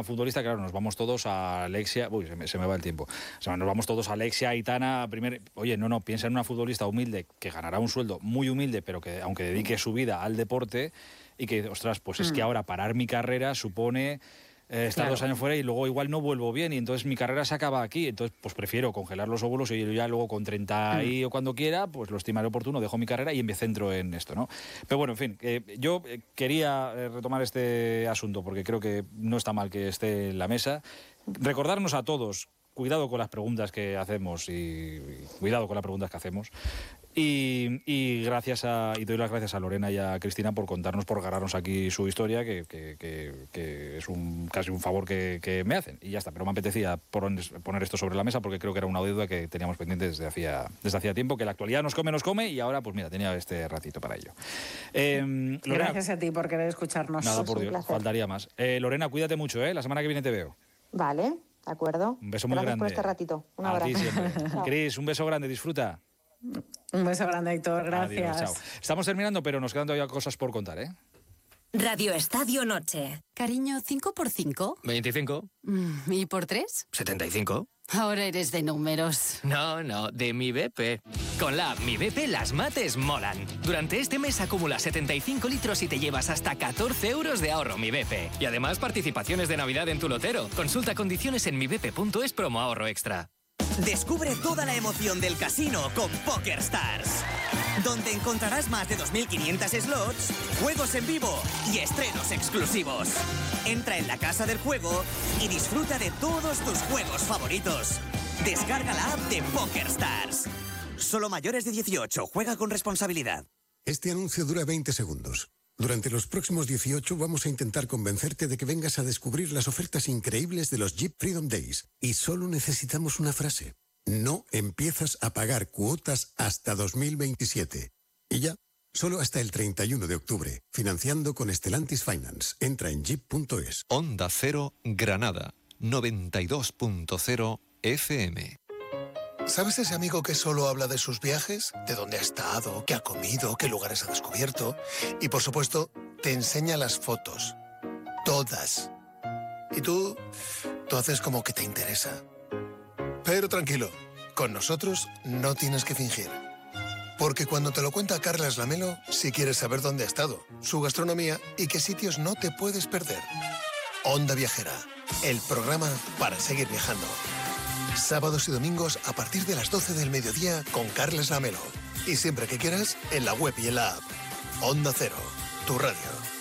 una futbolista, claro, nos vamos todos a Alexia... Uy, se me va el tiempo. O sea, nos vamos todos a Alexia, Aitana... Oye, no, piensa en una futbolista humilde que ganará un sueldo muy humilde, pero que aunque dedique su vida al deporte y que, ostras, pues es que ahora parar mi carrera supone... estar 2 años fuera y luego igual no vuelvo bien y entonces mi carrera se acaba aquí, entonces pues prefiero congelar los óvulos y yo ya luego con 30 y o cuando quiera, pues lo estimaré oportuno, dejo mi carrera y me centro en esto, ¿no? Pero bueno, en fin, yo quería retomar este asunto porque creo que no está mal que esté en la mesa. Recordarnos a todos, cuidado con las preguntas que hacemos y cuidado con las preguntas que hacemos. Y doy las gracias a Lorena y a Cristina por contarnos, por ganarnos aquí su historia, que es casi un favor que me hacen. Y ya está, pero me apetecía poner esto sobre la mesa porque creo que era una deuda que teníamos pendiente desde hacía tiempo, que la actualidad nos come y ahora pues mira, tenía este ratito para ello. Lorena, gracias a ti por querer escucharnos. Nada, por Dios, faltaría más. Lorena, cuídate mucho, la semana que viene te veo. Vale, de acuerdo. Un beso muy grande. Gracias por este ratito. Un abrazo. A ti siempre. Cris, un beso grande, disfruta. Un beso grande, Héctor, gracias. Adiós, chao. Estamos terminando, pero nos quedan todavía cosas por contar, Radio Estadio Noche. Cariño, 5 por 5. 25. ¿Y por 3? 75. Ahora eres de números. No, de Mi BP. Con la app Mi BP las mates molan. Durante este mes acumula 75 litros y te llevas hasta 14 euros de ahorro Mi BP. Y además participaciones de Navidad en tu lotero. Consulta condiciones en mibp.es promo ahorro extra. Descubre toda la emoción del casino con PokerStars, donde encontrarás más de 2.500 slots, juegos en vivo y estrenos exclusivos. Entra en la casa del juego y disfruta de todos tus juegos favoritos. Descarga la app de PokerStars. Solo mayores de 18. Juega con responsabilidad. Este anuncio dura 20 segundos. Durante los próximos 18 vamos a intentar convencerte de que vengas a descubrir las ofertas increíbles de los Jeep Freedom Days. Y solo necesitamos una frase. No empiezas a pagar cuotas hasta 2027. Y ya, solo hasta el 31 de octubre. Financiando con Stellantis Finance. Entra en jeep.es. Onda Cero, Granada. 92.0 FM. ¿Sabes ese amigo que solo habla de sus viajes? De dónde ha estado, qué ha comido, qué lugares ha descubierto. Y por supuesto, te enseña las fotos. Todas. Y tú haces como que te interesa. Pero tranquilo, con nosotros no tienes que fingir. Porque cuando te lo cuenta Carlas Lamelo, sí quieres saber dónde ha estado, su gastronomía y qué sitios no te puedes perder. Onda Viajera, el programa para seguir viajando. Sábados y domingos a partir de las 12 del mediodía con Carlas Lamelo. Y siempre que quieras, en la web y en la app. Onda Cero, tu radio.